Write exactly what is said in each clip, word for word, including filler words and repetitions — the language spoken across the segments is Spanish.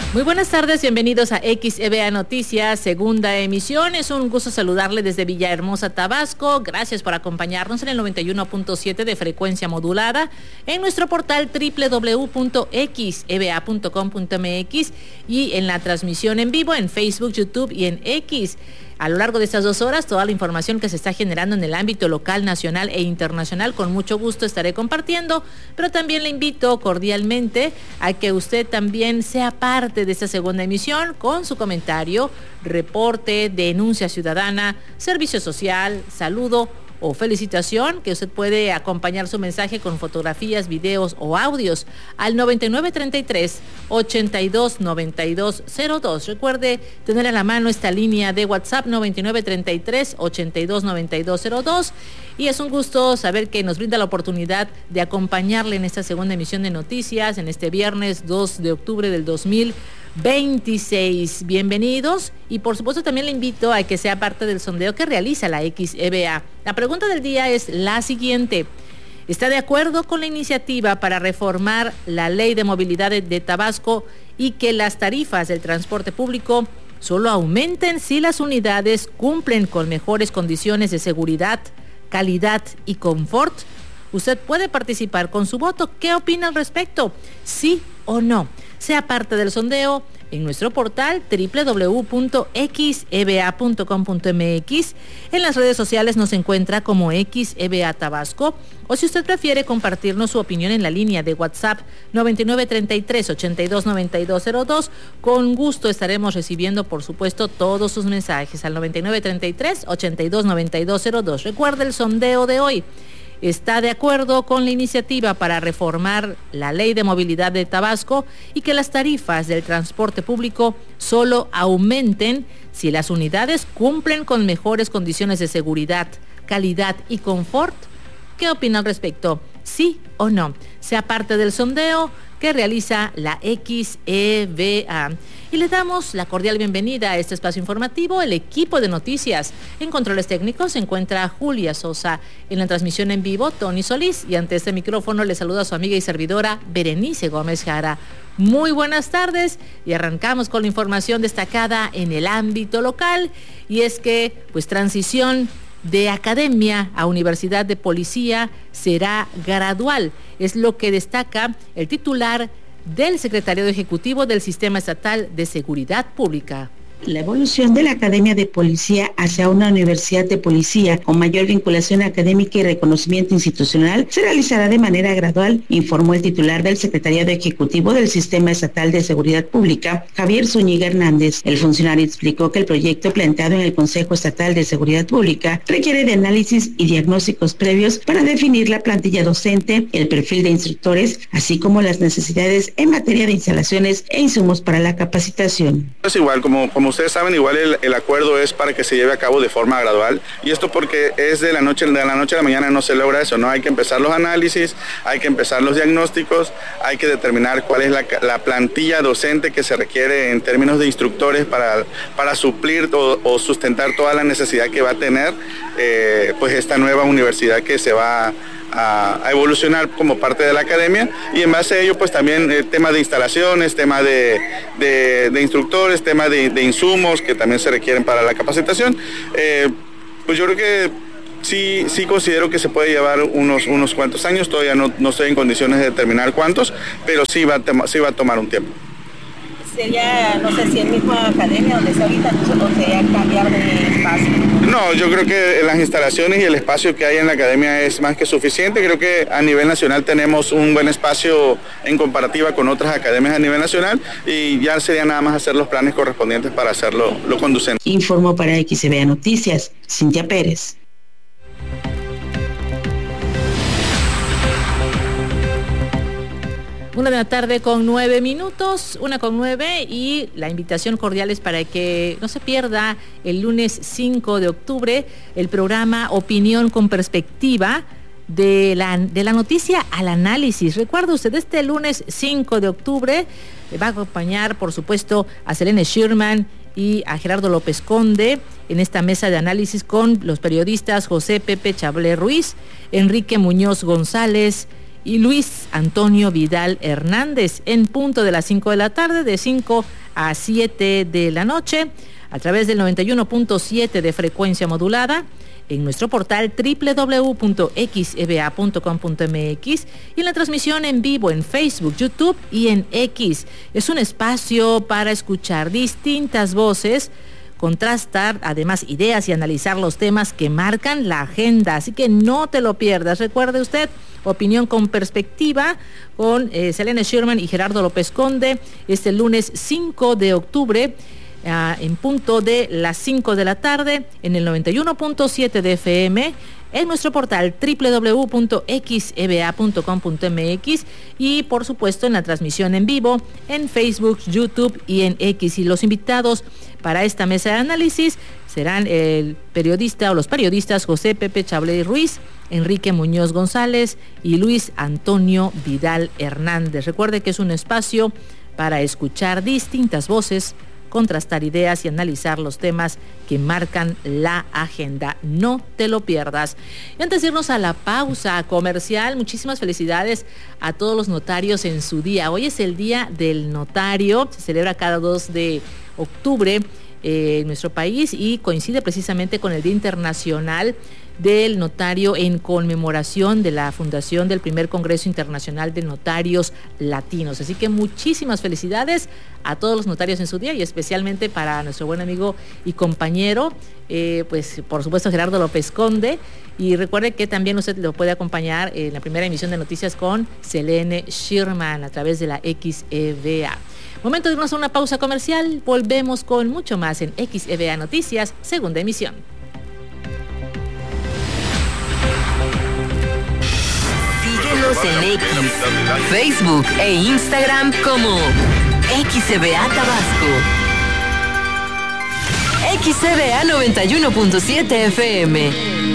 Muy buenas tardes, bienvenidos a X E B A Noticias, segunda emisión. Es un gusto saludarle desde Villahermosa, Tabasco. Gracias por acompañarnos en el noventa y uno punto siete de frecuencia modulada, en nuestro portal doble u doble u doble u punto x e b a punto com punto m x y en la transmisión en vivo en Facebook, YouTube y en X. A lo largo de estas dos horas, toda la información que se está generando en el ámbito local, nacional e internacional, con mucho gusto estaré compartiendo, pero también le invito cordialmente a que usted también sea parte de esta segunda emisión con su comentario, reporte, denuncia ciudadana, servicio social, saludo o felicitación, que usted puede acompañar su mensaje con fotografías, videos o audios al noventa y nueve treinta y tres, ochenta y dos noventa y dos cero dos. Recuerde tener a la mano esta línea de WhatsApp noventa y nueve treinta y tres, ochenta y dos noventa y dos cero dos, y es un gusto saber que nos brinda la oportunidad de acompañarle en esta segunda emisión de noticias en este viernes dos de octubre del dos mil veintiséis. Bienvenidos, y por supuesto también le invito a que sea parte del sondeo que realiza la X E B A. La pregunta del día es la siguiente: ¿está de acuerdo con la iniciativa para reformar la ley de movilidad de, de Tabasco y que las tarifas del transporte público solo aumenten si las unidades cumplen con mejores condiciones de seguridad, calidad y confort? Usted puede participar con su voto. ¿Qué opina al respecto? ¿Sí o no? Sea parte del sondeo en nuestro portal doble u doble u doble u punto x e b a punto com punto m x. En las redes sociales nos encuentra como X E B A Tabasco, o si usted prefiere compartirnos su opinión en la línea de WhatsApp noventa y nueve treinta y tres, ochenta y dos noventa y dos cero dos. Con gusto estaremos recibiendo, por supuesto, todos sus mensajes al noventa y nueve treinta y tres, ochenta y dos noventa y dos cero dos. Recuerde el sondeo de hoy: ¿está de acuerdo con la iniciativa para reformar la ley de movilidad de Tabasco y que las tarifas del transporte público solo aumenten si las unidades cumplen con mejores condiciones de seguridad, calidad y confort? ¿Qué opina al respecto? ¿Sí o no? Sea parte del sondeo que realiza la X E B A. Y le damos la cordial bienvenida a este espacio informativo. El equipo de noticias en controles técnicos se encuentra Julia Sosa, en la transmisión en vivo Tony Solís, y ante este micrófono le saluda a su amiga y servidora Berenice Gómez Jara. Muy buenas tardes, y arrancamos con la información destacada en el ámbito local, y es que pues transición de academia a universidad de policía será gradual. Es lo que destaca el titular del Secretariado Ejecutivo del Sistema Estatal de Seguridad Pública. La evolución de la Academia de Policía hacia una universidad de policía con mayor vinculación académica y reconocimiento institucional se realizará de manera gradual, informó el titular del Secretariado Ejecutivo del Sistema Estatal de Seguridad Pública, Javier Zúñiga Hernández. El funcionario explicó que el proyecto planteado en el Consejo Estatal de Seguridad Pública requiere de análisis y diagnósticos previos para definir la plantilla docente, el perfil de instructores, así como las necesidades en materia de instalaciones e insumos para la capacitación. Es igual, como, como ustedes saben, igual el, el acuerdo es para que se lleve a cabo de forma gradual, y esto porque es de la noche de la noche a la mañana no se logra eso, ¿no? Hay que empezar los análisis, hay que empezar los diagnósticos, hay que determinar cuál es la, la plantilla docente que se requiere en términos de instructores para, para suplir o, o sustentar toda la necesidad que va a tener eh, pues esta nueva universidad que se va A, a evolucionar como parte de la academia, y en base a ello pues también el tema de instalaciones, tema de, de, de instructores, tema de, de insumos que también se requieren para la capacitación. Eh, pues yo creo que sí, sí considero que se puede llevar unos, unos cuantos años, todavía no, no estoy en condiciones de determinar cuántos, pero sí va, a, sí va a tomar un tiempo. Sería, no sé si el mismo academia donde está ahorita, o sería cambiar de espacio. No, yo creo que las instalaciones y el espacio que hay en la academia es más que suficiente. Creo que a nivel nacional tenemos un buen espacio en comparativa con otras academias a nivel nacional, y ya sería nada más hacer los planes correspondientes para hacerlo lo conducente. Informó para X E B A Noticias, Cintia Pérez. Una de la tarde con nueve minutos, una con nueve, y la invitación cordial es para que no se pierda el lunes cinco de octubre el programa Opinión con Perspectiva, de la, de la noticia al análisis. Recuerda usted, este lunes cinco de octubre va a acompañar, por supuesto, a Selene Schirman y a Gerardo López Conde en esta mesa de análisis con los periodistas José Pepe Chablé Ruiz, Enrique Muñoz González y Luis Antonio Vidal Hernández, en punto de las cinco de la tarde, de cinco a siete de la noche, a través del noventa y uno punto siete de frecuencia modulada, en nuestro portal doble u doble u doble u punto x e b a punto com punto m x y en la transmisión en vivo en Facebook, YouTube y en X. Es un espacio para escuchar distintas voces, contrastar además ideas y analizar los temas que marcan la agenda, así que no te lo pierdas. Recuerde usted, Opinión con Perspectiva con eh, Selene Sherman y Gerardo López Conde, este lunes cinco de octubre, Uh, en punto de las cinco de la tarde, en el noventa y uno punto siete de F M, en nuestro portal doble u doble u doble u punto x e b a punto com punto m x y por supuesto en la transmisión en vivo en Facebook, YouTube y en X. Y los invitados para esta mesa de análisis serán el periodista o los periodistas José Pepe Chabley Ruiz, Enrique Muñoz González y Luis Antonio Vidal Hernández. Recuerde que es un espacio para escuchar distintas voces, contrastar ideas y analizar los temas que marcan la agenda. No te lo pierdas. Y antes de irnos a la pausa comercial, muchísimas felicidades a todos los notarios en su día. Hoy es el Día del Notario, se celebra cada dos de octubre eh, en nuestro país y coincide precisamente con el Día Internacional del Notario en conmemoración de la fundación del primer Congreso Internacional de Notarios Latinos. Así que muchísimas felicidades a todos los notarios en su día y especialmente para nuestro buen amigo y compañero, eh, pues por supuesto Gerardo López Conde. Y recuerde que también usted lo puede acompañar en la primera emisión de noticias con Selene Sherman a través de la X E B A. Momento de irnos a una pausa comercial, volvemos con mucho más en X E B A Noticias, segunda emisión. Síguenos en X, Facebook e Instagram como X E B A Tabasco. X E B A noventa y uno punto siete F M.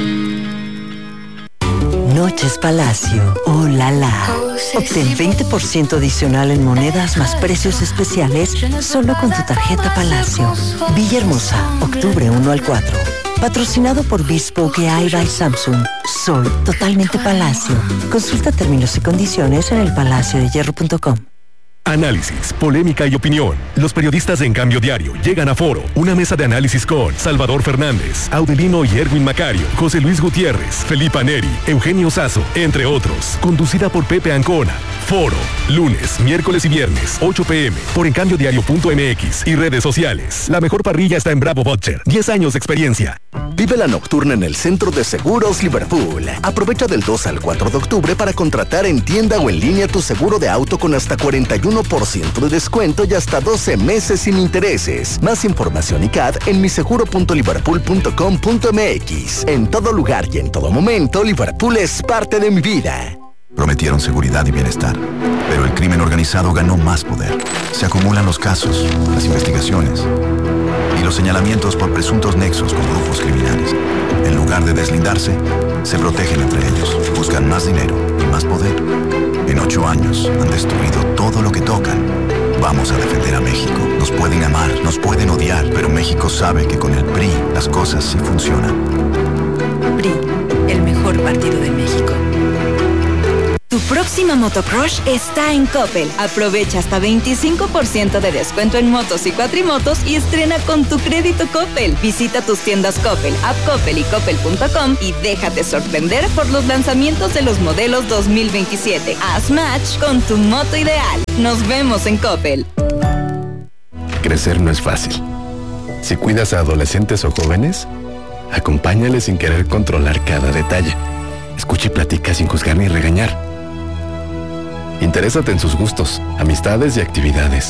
Noches Palacio, oh la la. Obtén veinte por ciento adicional en monedas más precios especiales solo con tu tarjeta Palacio. Villahermosa, octubre uno al cuatro. Patrocinado por Bespoke A I by Samsung. Soy totalmente Palacio. Consulta términos y condiciones en el palacio de hierro punto com. Análisis, polémica y opinión. Los periodistas de En Cambio Diario llegan a Foro, una mesa de análisis con Salvador Fernández, Audelino y Erwin Macario, José Luis Gutiérrez, Felipa Neri, Eugenio Sazo, entre otros. Conducida por Pepe Ancona. Foro, lunes, miércoles y viernes, ocho pe eme, por encambio-diario punto eme equis y redes sociales. La mejor parrilla está en Bravo Butcher. diez años de experiencia. Vive la nocturna en el Centro de Seguros Liverpool. Aprovecha del dos al cuatro de octubre para contratar en tienda o en línea tu seguro de auto con hasta cuarenta y uno por ciento de descuento y hasta doce meses sin intereses. Más información y C A D en mi seguro punto liverpool punto com punto eme equis. En todo lugar y en todo momento, Liverpool es parte de mi vida. Prometieron seguridad y bienestar, pero el crimen organizado ganó más poder. Se acumulan los casos, las investigaciones y los señalamientos por presuntos nexos con grupos criminales. En lugar de deslindarse, se protegen entre ellos, buscan más dinero y más poder. En ocho años han destruido todo lo que tocan. Vamos a defender a México. Nos pueden amar, nos pueden odiar, pero México sabe que con el P R I las cosas sí funcionan. P R I, el mejor partido de México. Tu próxima motocrush está en Coppel. Aprovecha hasta veinticinco por ciento de descuento en motos y cuatrimotos y estrena con tu crédito Coppel. Visita tus tiendas Coppel, App Coppel y Coppel punto com y déjate sorprender por los lanzamientos de los modelos dos mil veintisiete. Haz match con tu moto ideal. Nos vemos en Coppel. Crecer no es fácil. Si cuidas a adolescentes o jóvenes, acompáñales sin querer controlar cada detalle. Escucha y platica sin juzgar ni regañar. Interésate en sus gustos, amistades y actividades.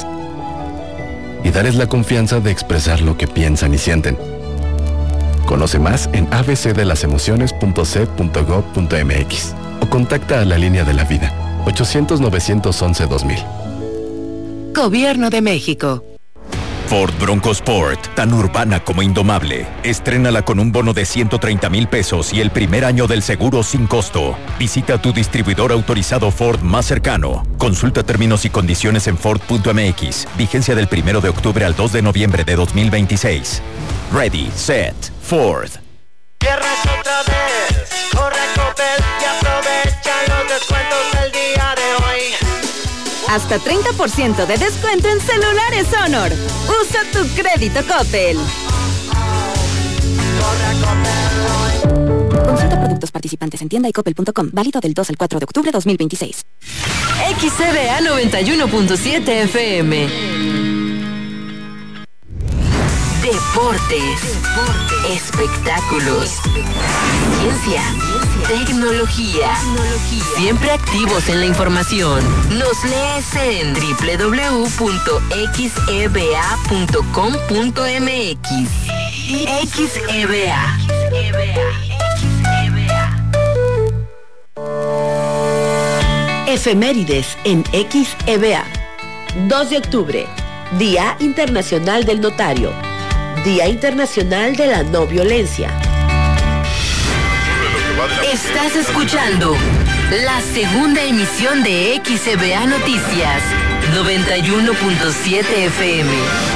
Y darles la confianza de expresar lo que piensan y sienten. Conoce más en a b c de las emociones punto c punto gov punto m x o contacta a la línea de la vida ochocientos, novecientos once, dos mil. Gobierno de México. Ford Bronco Sport, tan urbana como indomable. Estrénala con un bono de ciento treinta mil pesos y el primer año del seguro sin costo. Visita tu distribuidor autorizado Ford más cercano. Consulta términos y condiciones en ford punto eme equis. Vigencia del primero de octubre al dos de noviembre de dos mil veintiséis. Ready, set, Ford. Viernes otra vez, corre a Coppel y aprovecha los descuentos del Hasta treinta por ciento de descuento en celulares Honor. Usa tu crédito Coppel. Consulta productos participantes en tienda y coppel punto com. Válido del dos al cuatro de octubre de dos mil veintiséis. X C B A noventa y uno punto siete F M. Deportes, espectáculos, ciencia, tecnología, siempre activos en la información. Nos lees en doble u doble u doble u punto x e b a punto com punto m x. X E B A. Efemérides en X E B A. dos de octubre, Día Internacional del Notario. Día Internacional de la No Violencia. Estás escuchando la segunda emisión de X E B A Noticias noventa y uno punto siete F M.